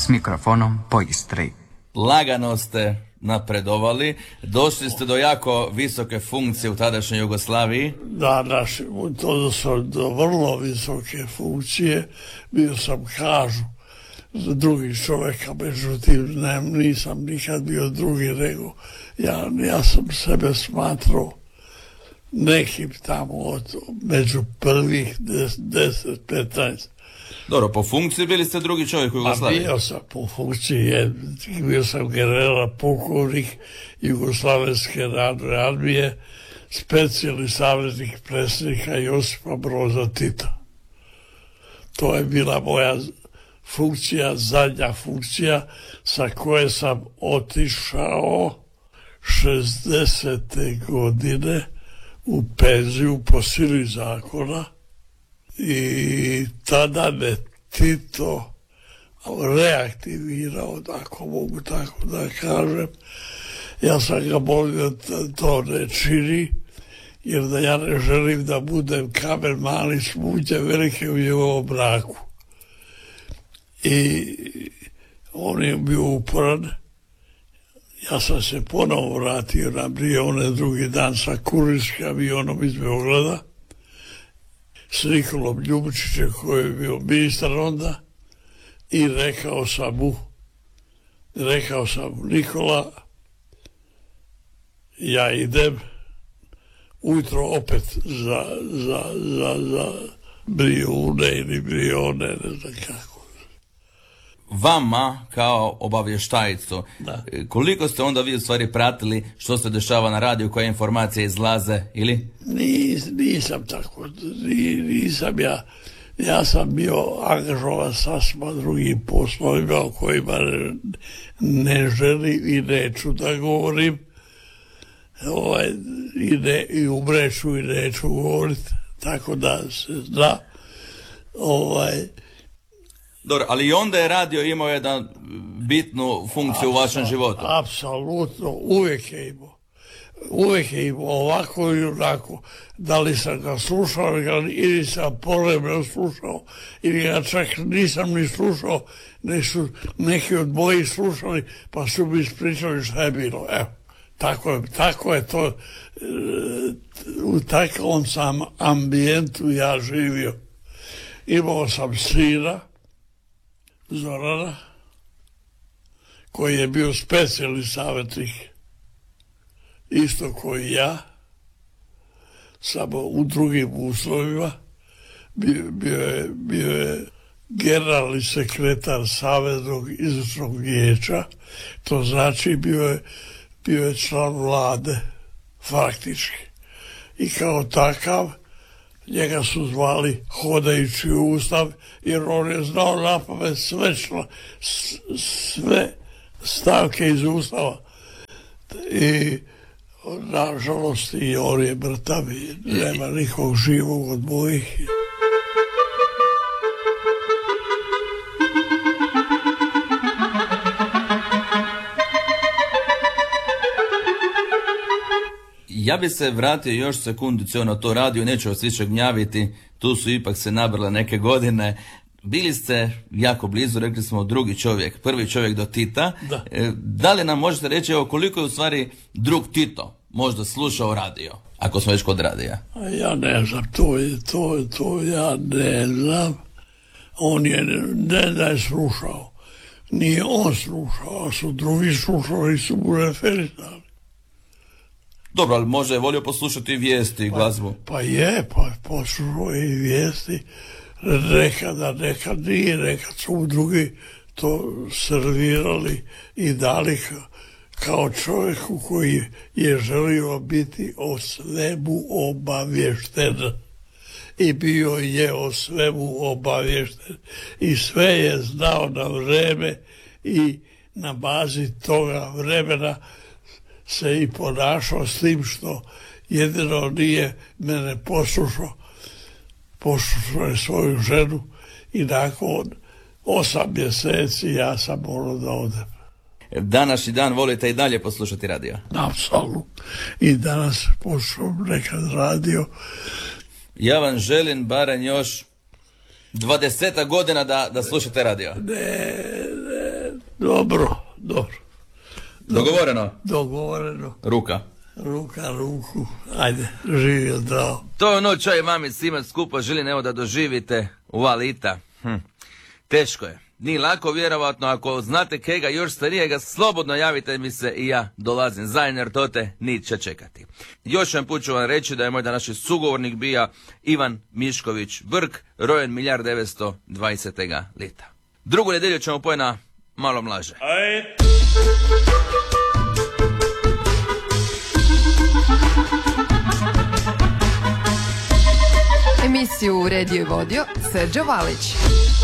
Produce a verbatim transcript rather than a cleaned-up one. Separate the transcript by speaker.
Speaker 1: s mikrofonom po Istri.
Speaker 2: Lagano ste napredovali, došli ste do jako visoke funkcije u tadašnjoj Jugoslaviji.
Speaker 3: Da, naši, to sam do vrlo visoke funkcije, bio sam kažu za drugih čovjeka, međutim ne, nisam nikad bio drugi nego ja, ja sam sebe smatrao nekim tamo od, među prvih deset, petnaest.
Speaker 2: Dobro, po funkciji bili ste drugi čovjek u Jugoslaviji.
Speaker 3: A bio sam po funkciji, bio sam generala pukovnik Jugoslavenske narodne armije, specijalni savjetnik predsjednika Josipa Broza Tita. To je bila moja funkcija, zadnja funkcija sa koje sam otišao šezdesete godine u penziju po sili zakona i tada me Tito reaktivirao, ako mogu tako da kažem. Ja sam ga molio da to ne čini, jer da ja ne želim da budem kamen mali smuđe velike u njegovom braku. I on je bio uporan. Ja sam se ponovo vratio na Brione drugi dan sa kurirskim avionom iz Beograda s Nikolom Ljubičićem koji je bio ministar onda i rekao sam mu, rekao sam mu, Nikola, ja idem ujutro opet za, za, za, za Brione ili Brione, ne znam kako.
Speaker 2: Vama, kao obavještajcu,
Speaker 3: Da.
Speaker 2: koliko ste onda vi u stvari pratili što se dešava na radiju, koje informacije izlaze, ili?
Speaker 3: Nis, nisam tako, nisam ja, ja sam bio angažovan sasma drugim poslovima o kojima ne, ne želim i neću da govorim, ovaj, i, ne, i umreću i neću govoriti, tako da se zna, ovaj,
Speaker 2: Dobro, ali i onda je radio imao jedan bitnu funkciju u vašem životu.
Speaker 3: Apsolutno, uvijek je imao. Uvijek je imao ovako i onako. Da li sam ga slušao ili sam povremeno slušao ili ga čak nisam ni slušao, ne su neki od mojih slušali pa su mi ispričali šta je bilo. Evo, tako je, tako je to, u takvom sam ambijentu ja živio. Imao sam sina Zorana, koji je bio specijalni savjetnik, isto koji ja, samo u drugim uslovima. Bio, bio, je, bio je generalni sekretar Saveznog izvršnog vijeća, to znači bio je, bio je član vlade, faktički. I kao takav, njega su zvali hodajući ustav, jer on je znao napamet sve, sve stavke iz ustava. I nažalost i on je mrtav i nema nikog živog od mojih.
Speaker 2: Ja bi se vratio još sekundicu na to radio, neću vas više gnjaviti, tu su ipak se nabrale neke godine. Bili ste jako blizu, rekli smo drugi čovjek, prvi čovjek do Tita.
Speaker 3: Da.
Speaker 2: Da li nam možete reći evo, koliko je u stvari drug Tito možda slušao radio, ako smo već kod radija?
Speaker 3: Ja ne znam, to je, to je, to ja ne znam. On je ne da je slušao. Nije on slušao, a su drugi slušali, su mu referirali.
Speaker 2: Dobro, ali može je volio poslušati vijesti i glazbu.
Speaker 3: Pa, pa je, pa poslušao i vijesti. Nekada, nekad nije, nekad su drugi to servirali i dali kao čovjeku koji je želio biti o svemu obavješten. I bio je o svemu obavješten. I sve je znao na vreme i na bazi toga vremena se i ponašao s tim što jedino nije mene poslušao. Poslušao je svoju ženu i nakon osam mjeseci ja sam morao da odem.
Speaker 2: Današnji dan volite i dalje poslušati radio?
Speaker 3: Apsolutno. I danas poslušam nekad radio.
Speaker 2: Ja vam želim barem još dvadesetak godina da, da slušate radio.
Speaker 3: Ne, ne. Dobro, dobro.
Speaker 2: Dogovoreno?
Speaker 3: Dogovoreno.
Speaker 2: Ruka.
Speaker 3: Ruka, ruku. Ajde, živio zdravo.
Speaker 2: To je ono čaj vami svima skupa želim evo da doživite u valita. Hm. Teško je. Nije lako vjerovatno, ako znate kega još starijega, slobodno javite mi se i ja dolazim zajedno jer to te niće čekati. Još jedan put ću vam reći da je moj današnji sugovornik bija Ivan Mišković Brk, rojen milijar devetsto dvadesetega lita. Drugu nedjelju ćemo pojeti na malo mlaže. Aj.
Speaker 4: Emisiju uredio i vodio Srđo Valić.